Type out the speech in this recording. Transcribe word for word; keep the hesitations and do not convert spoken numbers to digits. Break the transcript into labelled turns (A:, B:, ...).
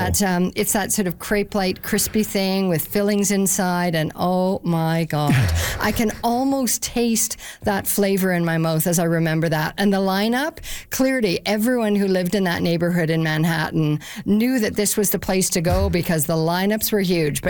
A: that um, it's that sort of crepe-like crispy thing with fillings inside, and oh my God, I can almost taste that flavor in my mouth as I remember that. And the lineup, clearly everyone who lived in that neighborhood in Manhattan knew that this was the place to go because the lineups were huge. But